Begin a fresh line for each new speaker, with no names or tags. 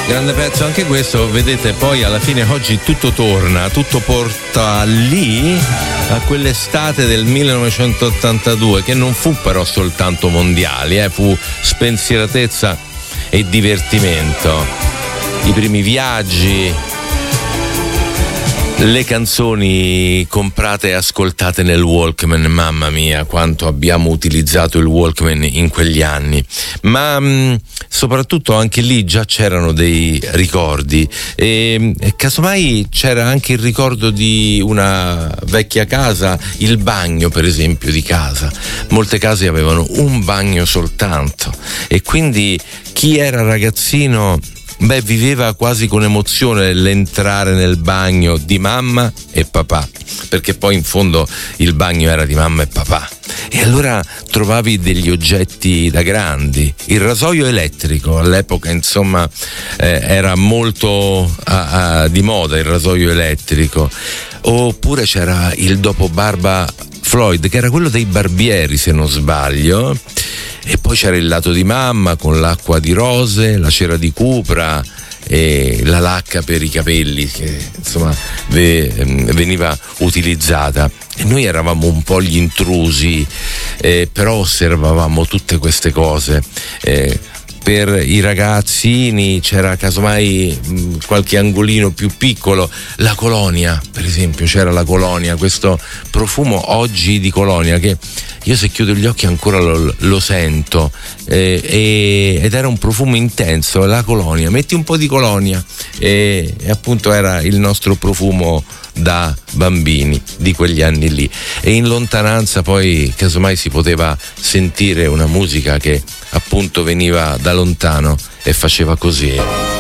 Grande pezzo anche questo, vedete, poi alla fine oggi tutto torna, tutto porta lì a quell'estate del 1982 che non fu però soltanto mondiali, fu spensieratezza e divertimento, i primi viaggi, le canzoni comprate e ascoltate nel Walkman. Mamma mia quanto abbiamo utilizzato il Walkman in quegli anni, ma soprattutto anche lì già c'erano dei ricordi e casomai c'era anche il ricordo di una vecchia casa, il bagno per esempio di casa. Molte case avevano un bagno soltanto e quindi chi era ragazzino viveva quasi con emozione l'entrare nel bagno di mamma e papà, perché poi in fondo il bagno era di mamma e papà. E allora trovavi degli oggetti da grandi, il rasoio elettrico all'epoca insomma era molto di moda il rasoio elettrico, oppure c'era il dopobarba Floyd che era quello dei barbieri se non sbaglio. E poi c'era il lato di mamma con l'acqua di rose, la cera di cupra e la lacca per i capelli che insomma veniva utilizzata. E noi eravamo un po' gli intrusi, però osservavamo tutte queste cose. Per i ragazzini c'era casomai qualche angolino più piccolo, la colonia per esempio, c'era la colonia, questo profumo oggi di colonia che io se chiudo gli occhi ancora lo sento, ed era un profumo intenso, la colonia, metti un po' di colonia e appunto era il nostro profumo da bambini di quegli anni lì. E in lontananza poi casomai si poteva sentire una musica che appunto veniva da lontano e faceva così.